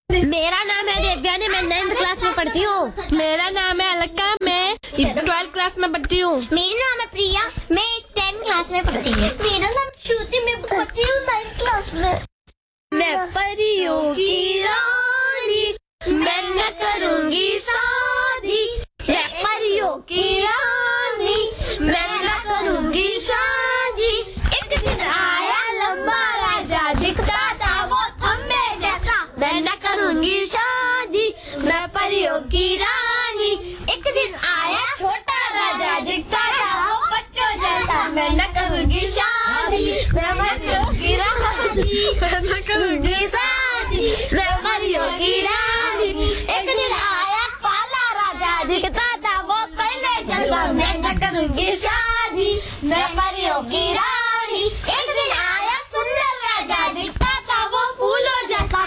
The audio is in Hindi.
मेरा नाम है देवयानी, मैं 9th क्लास में पढ़ती हूँ। मेरा नाम है अलका, मैं 12th क्लास में पढ़ती हूँ। मेरा नाम है प्रिया, मैं 10th क्लास में पढ़ती हूँ। मेरा नाम श्रुति, मैं पढ़ती हूँ 9th क्लास में। मैं परियों की रानी, मैं न करूँगी शादी। मैं परियों की रानी, मैं न करूँगी शादी। एक दिन आया लंबा राजा, दिखता था वो थम्बे जैसा। मैं न करूँगी शादी, मैं परियों की रानी। एक दिन आया छोटा राजा, दिखता था वो बच्चों जैसा। मैं न करूँगी शादी, मैं परियों की रानी। मैं न करूँगी शादी, मैं परियों की रानी। एक दिन आया काला राजा, दिखता था वो पहले जैसा। मैं न करूँगी शादी, मैं परियों की रानी। एक